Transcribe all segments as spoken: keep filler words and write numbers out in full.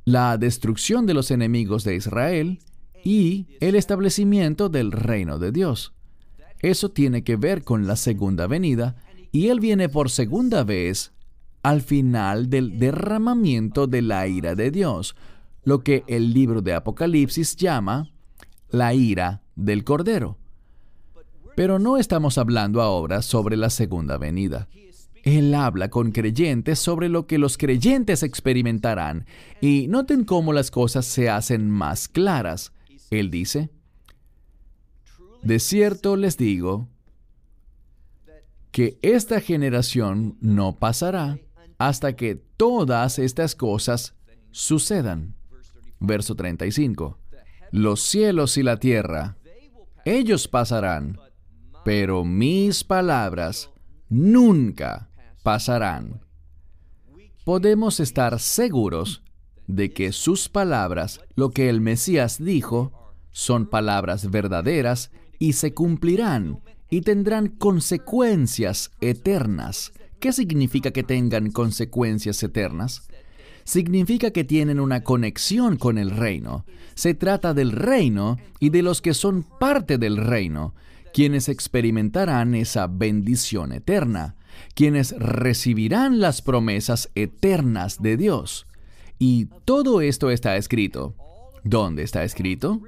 la destrucción de los enemigos de Israel y el establecimiento del reino de Dios. Eso tiene que ver con la segunda venida, y Él viene por segunda vez al final del derramamiento de la ira de Dios, lo que el libro de Apocalipsis llama la ira del Cordero. Pero no estamos hablando ahora sobre la segunda venida. Él habla con creyentes sobre lo que los creyentes experimentarán, y noten cómo las cosas se hacen más claras. Él dice, de cierto les digo que esta generación no pasará hasta que todas estas cosas sucedan. Verso treinta y cinco. Los cielos y la tierra, ellos pasarán, pero mis palabras nunca pasarán. Podemos estar seguros de que sus palabras, lo que el Mesías dijo, son palabras verdaderas y se cumplirán y tendrán consecuencias eternas. ¿Qué significa que tengan consecuencias eternas? Significa que tienen una conexión con el reino. Se trata del reino y de los que son parte del reino, quienes experimentarán esa bendición eterna, quienes recibirán las promesas eternas de Dios. Y todo esto está escrito. ¿Dónde está escrito?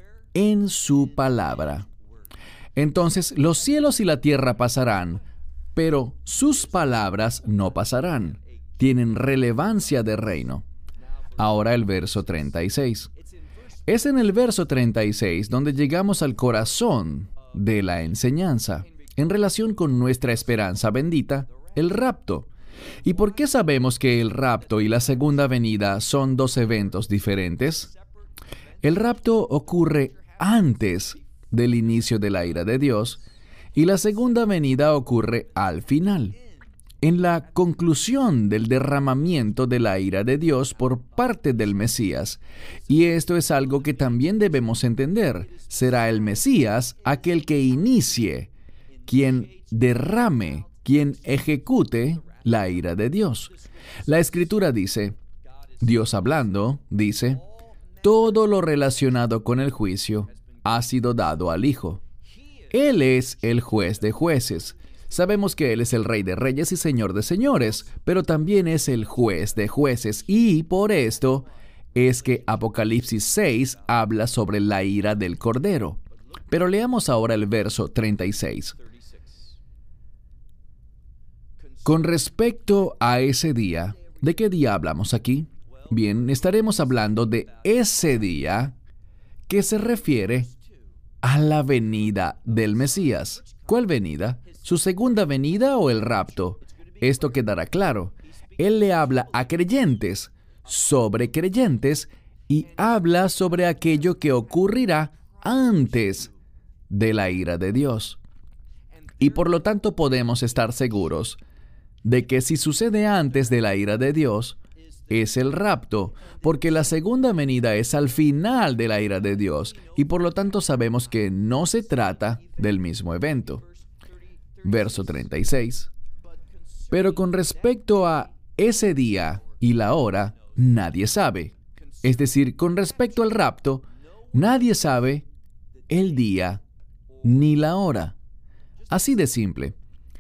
En su palabra. Entonces, los cielos y la tierra pasarán, pero sus palabras no pasarán. Tienen relevancia de reino. Ahora el verso treinta y seis. Es en el verso treinta y seis donde llegamos al corazón de la enseñanza, en relación con nuestra esperanza bendita, el rapto. ¿Y por qué sabemos que el rapto y la segunda venida son dos eventos diferentes? El rapto ocurre antes del inicio de la ira de Dios, y la segunda venida ocurre al final, en la conclusión del derramamiento de la ira de Dios por parte del Mesías. Y esto es algo que también debemos entender. Será el Mesías aquel que inicie, quien derrame, quien ejecute la ira de Dios. La Escritura dice, Dios hablando, dice, todo lo relacionado con el juicio ha sido dado al Hijo. Él es el juez de jueces. Sabemos que Él es el Rey de Reyes y Señor de Señores, pero también es el juez de jueces, y por esto es que Apocalipsis seis habla sobre la ira del Cordero. Pero leamos ahora el verso treinta y seis. Con respecto a ese día, ¿de qué día hablamos aquí? Bien, estaremos hablando de ese día que se refiere a la venida del Mesías. ¿Cuál venida? ¿Su segunda venida o el rapto? Esto quedará claro. Él le habla a creyentes, sobre creyentes, y habla sobre aquello que ocurrirá antes de la ira de Dios. Y por lo tanto podemos estar seguros de que si sucede antes de la ira de Dios, es el rapto, porque la segunda venida es al final de la ira de Dios, y por lo tanto sabemos que no se trata del mismo evento. Verso treinta y seis. Pero con respecto a ese día y la hora, nadie sabe. Es decir, con respecto al rapto, nadie sabe el día ni la hora. Así de simple.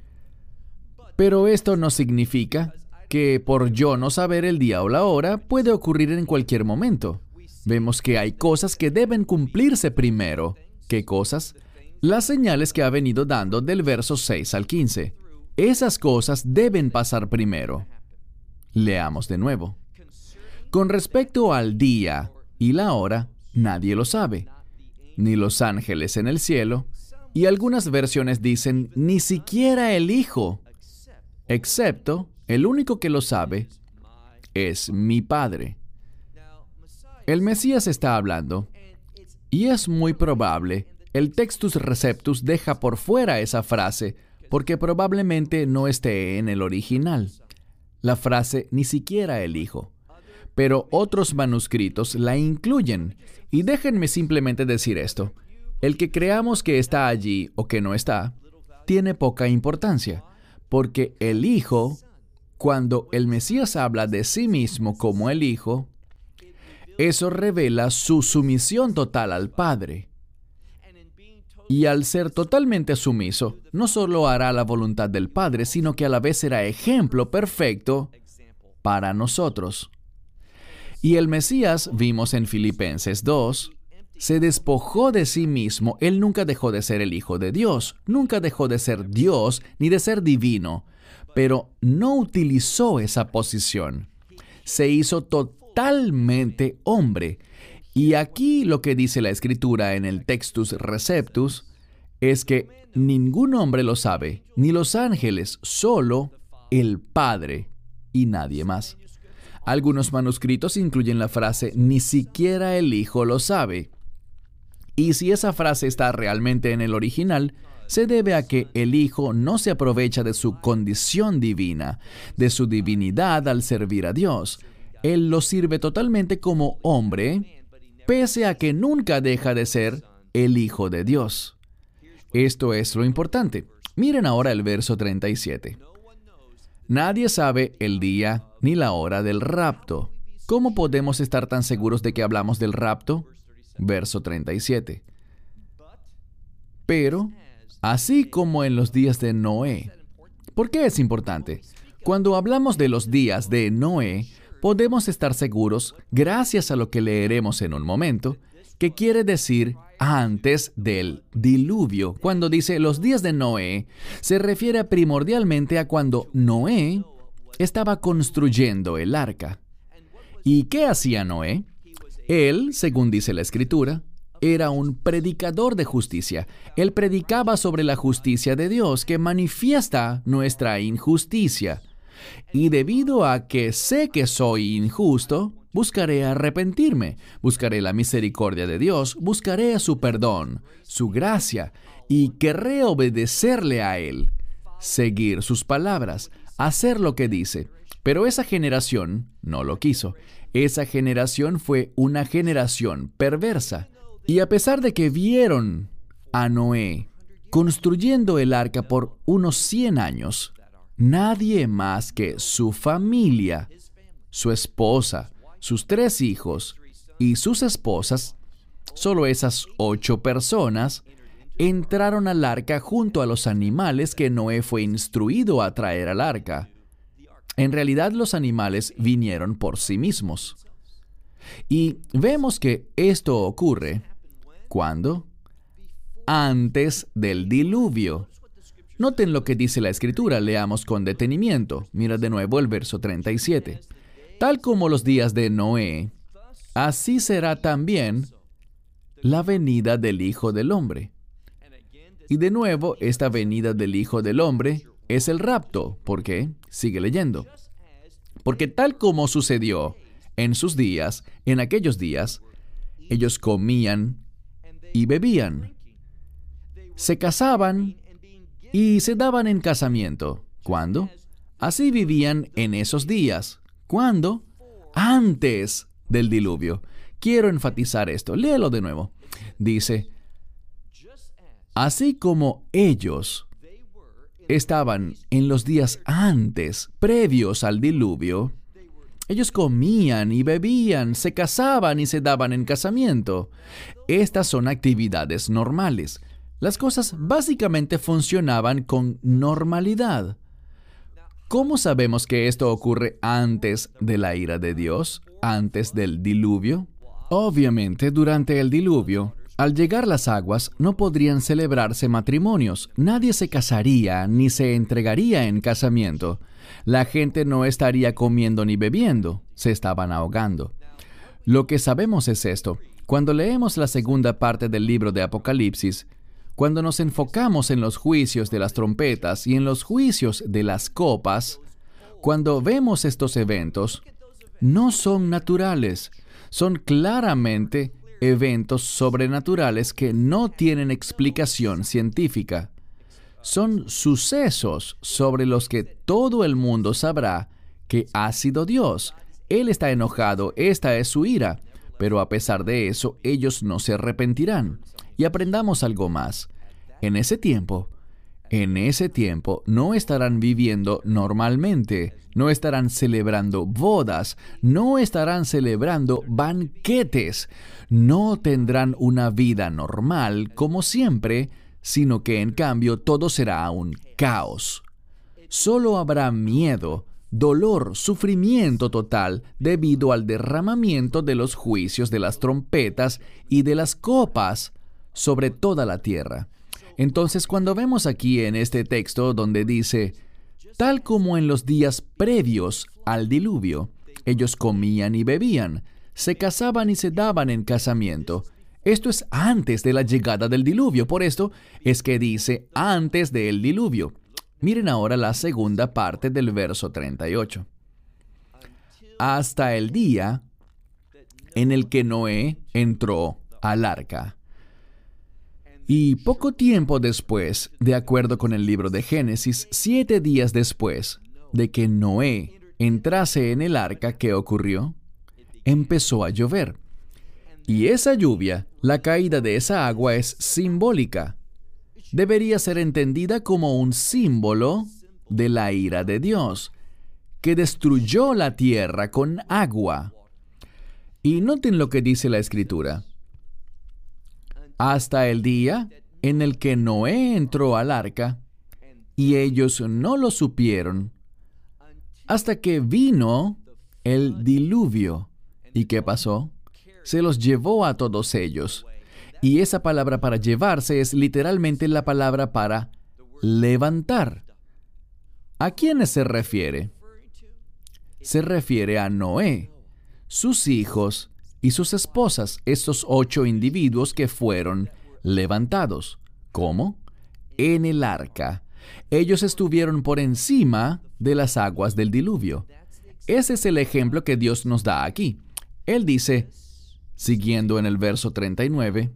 Pero esto no significa que por yo no saber el día o la hora puede ocurrir en cualquier momento. Vemos que hay cosas que deben cumplirse primero. ¿Qué cosas? Las señales que ha venido dando del verso seis al quince. Esas cosas deben pasar primero. Leamos de nuevo. Con respecto al día y la hora, nadie lo sabe, ni los ángeles en el cielo, y algunas versiones dicen ni siquiera el Hijo, excepto el único que lo sabe es mi Padre. El Mesías está hablando, y es muy probable, el Textus Receptus deja por fuera esa frase, porque probablemente no esté en el original. La frase ni siquiera el Hijo. Pero otros manuscritos la incluyen. Y déjenme simplemente decir esto. El que creamos que está allí o que no está, tiene poca importancia, porque el Hijo, cuando el Mesías habla de sí mismo como el Hijo, Eso revela su sumisión total al Padre. Y al ser totalmente sumiso, no solo hará la voluntad del Padre, sino que a la vez será ejemplo perfecto para nosotros. Y el Mesías, vimos en Filipenses dos, se despojó de sí mismo. Él nunca dejó de ser el Hijo de Dios, nunca dejó de ser Dios ni de ser divino, pero no utilizó esa posición. Se hizo totalmente hombre. Y aquí lo que dice la Escritura en el Textus Receptus es que ningún hombre lo sabe, ni los ángeles, solo el Padre y nadie más. Algunos manuscritos incluyen la frase, ni siquiera el Hijo lo sabe. Y si esa frase está realmente en el original, se debe a que el Hijo no se aprovecha de su condición divina, de su divinidad al servir a Dios. Él lo sirve totalmente como hombre, pese a que nunca deja de ser el Hijo de Dios. Esto es lo importante. Miren ahora el verso treinta y siete. Nadie sabe el día ni la hora del rapto. ¿Cómo podemos estar tan seguros de que hablamos del rapto? Verso treinta y siete. Pero, así como en los días de Noé. ¿Por qué es importante? Cuando hablamos de los días de Noé, podemos estar seguros, gracias a lo que leeremos en un momento, que quiere decir antes del diluvio. Cuando dice los días de Noé, se refiere primordialmente a cuando Noé estaba construyendo el arca. ¿Y qué hacía Noé? Él, según dice la Escritura, era un predicador de justicia. Él predicaba sobre la justicia de Dios que manifiesta nuestra injusticia. Y debido a que sé que soy injusto, buscaré arrepentirme, buscaré la misericordia de Dios, buscaré su perdón, su gracia, y querré obedecerle a Él, seguir sus palabras, hacer lo que dice. Pero esa generación no lo quiso. Esa generación fue una generación perversa. Y a pesar de que vieron a Noé construyendo el arca por unos cien años, nadie más que su familia, su esposa, sus tres hijos y sus esposas, solo esas ocho personas, entraron al arca junto a los animales que Noé fue instruido a traer al arca. En realidad, los animales vinieron por sí mismos. Y vemos que esto ocurre ¿cuándo? Antes del diluvio. Noten lo que dice la Escritura, leamos con detenimiento. Mira de nuevo el verso treinta y siete. Tal como los días de Noé, así será también la venida del Hijo del Hombre. Y de nuevo, esta venida del Hijo del Hombre es el rapto. ¿Por qué? Sigue leyendo. Porque tal como sucedió en sus días, en aquellos días, ellos comían y bebían, se casaban y se daban en casamiento. ¿Cuándo? Así vivían en esos días. ¿Cuándo? Antes del diluvio. Quiero enfatizar esto. Léelo de nuevo. Dice, así como ellos estaban en los días antes, previos al diluvio, ellos comían y bebían, se casaban y se daban en casamiento. Estas son actividades normales. Las cosas básicamente funcionaban con normalidad. ¿Cómo sabemos que esto ocurre antes de la ira de Dios? ¿Antes del diluvio? Obviamente, durante el diluvio, al llegar las aguas, no podrían celebrarse matrimonios. Nadie se casaría ni se entregaría en casamiento. La gente no estaría comiendo ni bebiendo. Se estaban ahogando. Lo que sabemos es esto. Cuando leemos la segunda parte del libro de Apocalipsis, cuando nos enfocamos en los juicios de las trompetas y en los juicios de las copas, cuando vemos estos eventos, no son naturales, son claramente eventos sobrenaturales que no tienen explicación científica. Son sucesos sobre los que todo el mundo sabrá que ha sido Dios. Él está enojado, esta es su ira, pero a pesar de eso, ellos no se arrepentirán. Y aprendamos algo más. En ese tiempo, En ese tiempo no estarán viviendo normalmente, no estarán celebrando bodas, no estarán celebrando banquetes, no tendrán una vida normal como siempre, sino que en cambio todo será un caos. Solo habrá miedo, dolor, sufrimiento total debido al derramamiento de los juicios de las trompetas y de las copas sobre toda la tierra. Entonces, cuando vemos aquí en este texto donde dice, tal como en los días previos al diluvio, ellos comían y bebían, se casaban y se daban en casamiento. Esto es antes de la llegada del diluvio, por esto es que dice antes del diluvio. Miren ahora la segunda parte del verso treinta y ocho. Hasta el día en el que Noé entró al arca. Y poco tiempo después, de acuerdo con el libro de Génesis, siete días después de que Noé entrase en el arca, ¿qué ocurrió? Empezó a llover. Y esa lluvia, la caída de esa agua es simbólica. Debería ser entendida como un símbolo de la ira de Dios, que destruyó la tierra con agua. Y noten lo que dice la Escritura. Hasta el día en el que Noé entró al arca, y ellos no lo supieron, hasta que vino el diluvio. ¿Y qué pasó? Se los llevó a todos ellos. Y esa palabra para llevarse es literalmente la palabra para levantar. ¿A quiénes se refiere? Se refiere a Noé, sus hijos y sus esposas, estos ocho individuos que fueron levantados. ¿Cómo? En el arca. Ellos estuvieron por encima de las aguas del diluvio. Ese es el ejemplo que Dios nos da aquí. Él dice, siguiendo en el verso treinta y nueve,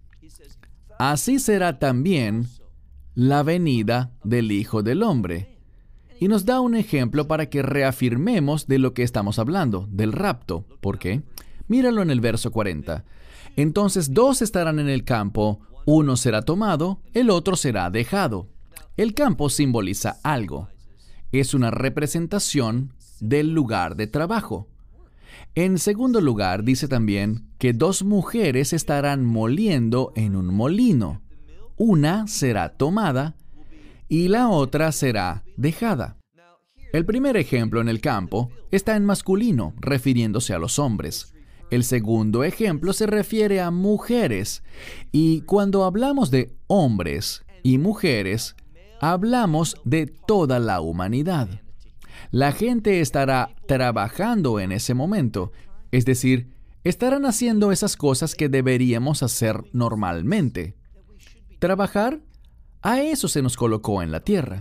así será también la venida del Hijo del Hombre. Y nos da un ejemplo para que reafirmemos de lo que estamos hablando, del rapto. ¿Por qué? Míralo en el verso cuarenta. Entonces dos estarán en el campo, uno será tomado, el otro será dejado. El campo simboliza algo. Es una representación del lugar de trabajo. En segundo lugar, dice también que dos mujeres estarán moliendo en un molino. Una será tomada y la otra será dejada. El primer ejemplo en el campo está en masculino, refiriéndose a los hombres. El segundo ejemplo se refiere a mujeres. Y cuando hablamos de hombres y mujeres, hablamos de toda la humanidad. La gente estará trabajando en ese momento, es decir, estarán haciendo esas cosas que deberíamos hacer normalmente. ¿Trabajar? A eso se nos colocó en la tierra.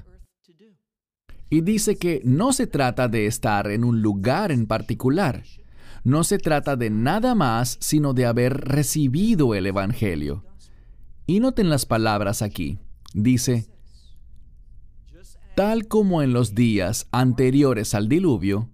Y dice que no se trata de estar en un lugar en particular. No se trata de nada más sino de haber recibido el Evangelio. Y noten las palabras aquí. Dice, tal como en los días anteriores al diluvio,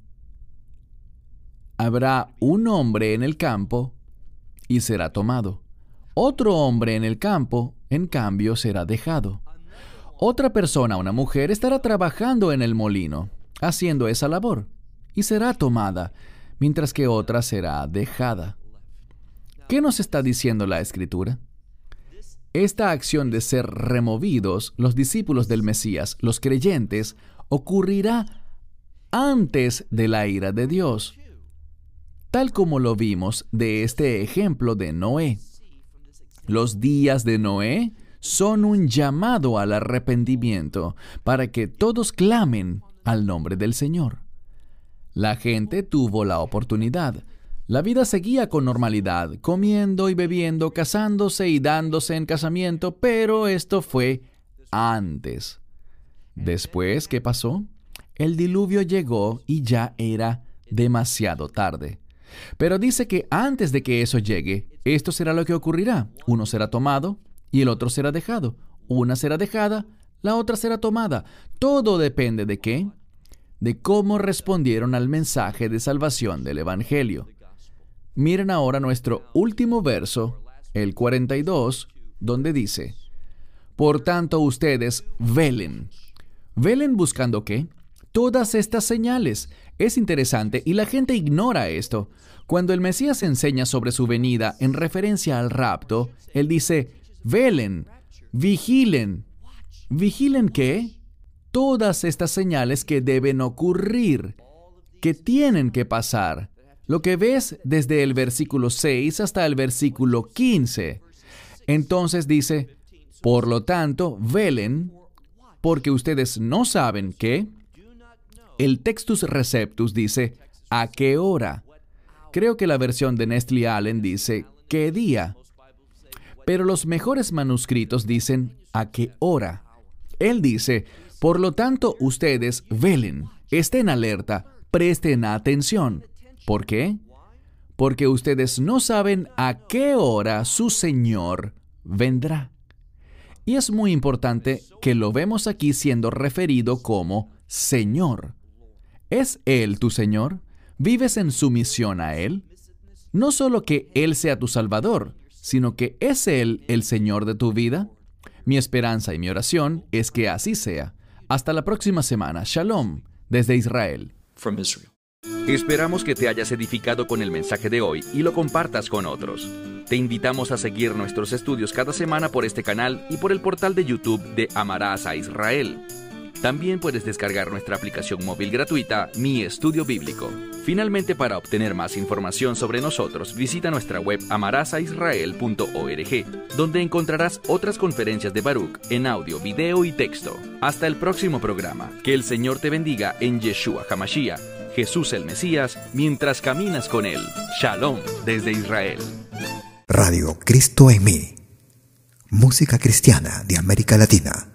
habrá un hombre en el campo y será tomado. Otro hombre en el campo, en cambio, será dejado. Otra persona, una mujer, estará trabajando en el molino, haciendo esa labor, y será tomada, mientras que otra será dejada. ¿Qué nos está diciendo la Escritura? Esta acción de ser removidos, los discípulos del Mesías, los creyentes, ocurrirá antes de la ira de Dios, tal como lo vimos de este ejemplo de Noé. Los días de Noé son un llamado al arrepentimiento para que todos clamen al nombre del Señor. La gente tuvo la oportunidad. La vida seguía con normalidad, comiendo y bebiendo, casándose y dándose en casamiento, pero esto fue antes. Después, ¿qué pasó? El diluvio llegó y ya era demasiado tarde. Pero dice que antes de que eso llegue, esto será lo que ocurrirá. Uno será tomado y el otro será dejado. Una será dejada, la otra será tomada. Todo depende de qué? De cómo respondieron al mensaje de salvación del Evangelio. Miren ahora nuestro último verso, el cuarenta y dos, donde dice, Por tanto, ustedes velen. ¿Velen buscando qué? Todas estas señales. Es interesante y la gente ignora esto. Cuando el Mesías enseña sobre su venida en referencia al rapto, él dice, velen, vigilen. ¿Vigilen qué? Todas estas señales que deben ocurrir, que tienen que pasar. Lo que ves desde el versículo seis hasta el versículo quince. Entonces dice, por lo tanto, velen, porque ustedes no saben qué. El Textus Receptus dice, ¿a qué hora? Creo que la versión de Nestle Allen dice, ¿qué día? Pero los mejores manuscritos dicen, ¿a qué hora? Él dice, por lo tanto, ustedes velen, estén alerta, presten atención. ¿Por qué? Porque ustedes no saben a qué hora su Señor vendrá. Y es muy importante que lo vemos aquí siendo referido como Señor. ¿Es Él tu Señor? ¿Vives en sumisión a Él? No solo que Él sea tu Salvador, sino que ¿es Él el Señor de tu vida? Mi esperanza y mi oración es que así sea. Hasta la próxima semana. Shalom, desde Israel. From Israel. Esperamos que te hayas edificado con el mensaje de hoy y lo compartas con otros. Te invitamos a seguir nuestros estudios cada semana por este canal y por el portal de YouTube de Amarás a Israel. También puedes descargar nuestra aplicación móvil gratuita, Mi Estudio Bíblico. Finalmente, para obtener más información sobre nosotros, visita nuestra web amarás a israel punto org, donde encontrarás otras conferencias de Baruch en audio, video y texto. Hasta el próximo programa. Que el Señor te bendiga en Yeshua HaMashiach, Jesús el Mesías, mientras caminas con Él. Shalom desde Israel. Radio Cristo en mí. Música cristiana de América Latina.